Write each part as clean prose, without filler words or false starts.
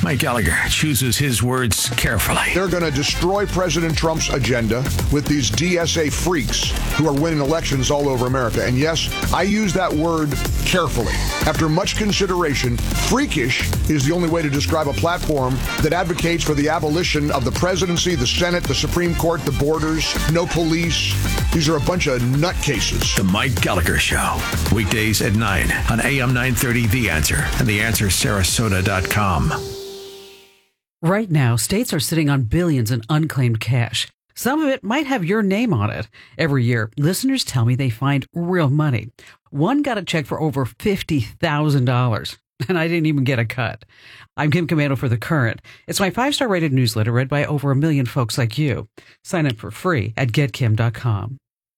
Mike Gallagher chooses his words carefully. They're going to destroy President Trump's agenda with these DSA freaks who are winning elections all over America. And yes, I use that word carefully. After much consideration, freakish is the only way to describe a platform that advocates for the abolition of the presidency, the Senate, the Supreme Court, the borders, no police. These are a bunch of nutcases. The Mike Gallagher Show. Weekdays at 9 on AM 930 The Answer and TheAnswerSarasota.com. Right now, states are sitting on billions in unclaimed cash. Some of it might have your name on it. Every year, listeners tell me they find real money. One got a check for over $50,000, and I didn't even get a cut. I'm Kim Komando for The Current. It's my 5-star rated newsletter read by over 1 million folks like you. Sign up for free at getkim.com.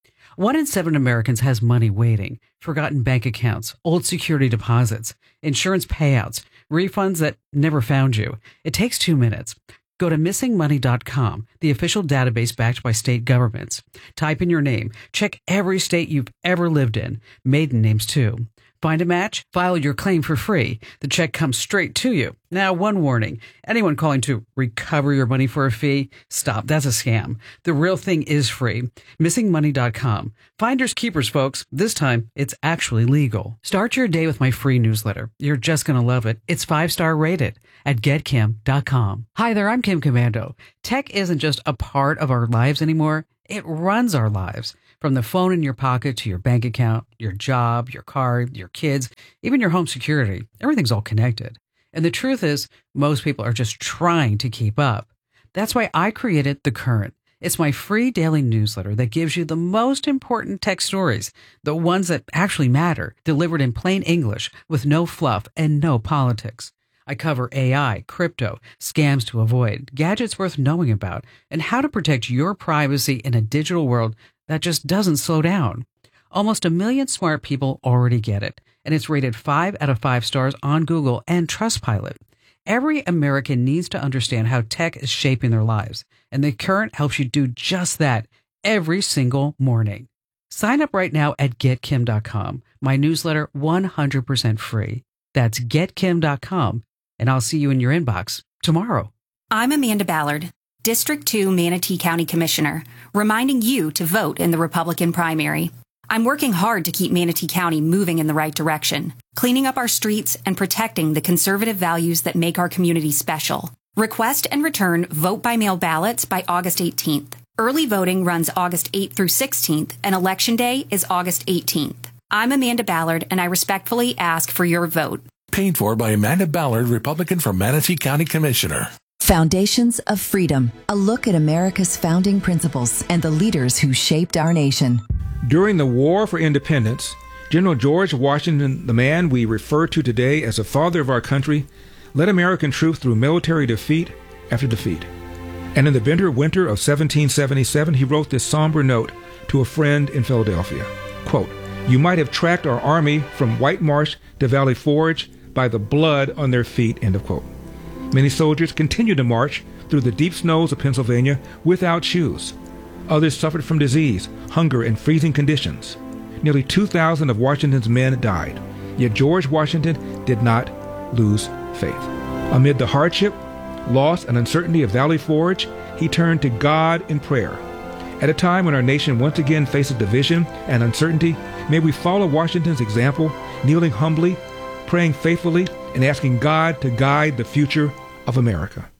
1 in 7 Americans has money waiting. Forgotten bank accounts, old security deposits, insurance payouts, refunds that never found you. It takes 2 minutes. Go to missingmoney.com, the official database backed by state governments. Type in your name. Check every state you've ever lived in. Maiden names too. Find a match? File your claim for free. The check comes straight to you. Now, one warning. Anyone calling to recover your money for a fee? Stop. That's a scam. The real thing is free. Missingmoney.com. Finders keepers, folks. This time, it's actually legal. Start your day with my free newsletter. You're just going to love it. It's 5-star rated at getkim.com. Hi there, I'm Kim Komando. Tech isn't just a part of our lives anymore. It runs our lives. From the phone in your pocket to your bank account, your job, your car, your kids, even your home security, everything's all connected. And the truth is, most people are just trying to keep up. That's why I created The Current. It's my free daily newsletter that gives you the most important tech stories, the ones that actually matter, delivered in plain English with no fluff and no politics. I cover AI, crypto, scams to avoid, gadgets worth knowing about, and how to protect your privacy in a digital world that just doesn't slow down. Almost 1 million smart people already get it, and it's rated 5 out of 5 stars on Google and Trustpilot. Every American needs to understand how tech is shaping their lives, and The Current helps you do just that every single morning. Sign up right now at getkim.com. My newsletter 100% free. That's getkim.com, and I'll see you in your inbox tomorrow. I'm Amanda Ballard, District 2 Manatee County Commissioner, reminding you to vote in the Republican primary. I'm working hard to keep Manatee County moving in the right direction, cleaning up our streets and protecting the conservative values that make our community special. Request and return vote-by-mail ballots by August 18th. Early voting runs August 8th through 16th, and Election Day is August 18th. I'm Amanda Ballard, and I respectfully ask for your vote. Paid for by Amanda Ballard, Republican from Manatee County Commissioner. Foundations of Freedom, a look at America's founding principles and the leaders who shaped our nation. During the War for Independence, General George Washington, the man we refer to today as the father of our country, led American troops through military defeat after defeat. And in the bitter winter of 1777, he wrote this somber note to a friend in Philadelphia. Quote, "You might have tracked our army from White Marsh to Valley Forge by the blood on their feet," end of quote. Many soldiers continued to march through the deep snows of Pennsylvania without shoes. Others suffered from disease, hunger, and freezing conditions. Nearly 2,000 of Washington's men died. Yet George Washington did not lose faith. Amid the hardship, loss, and uncertainty of Valley Forge, he turned to God in prayer. At a time when our nation once again faces division and uncertainty, may we follow Washington's example, kneeling humbly, praying faithfully, and asking God to guide the future of America.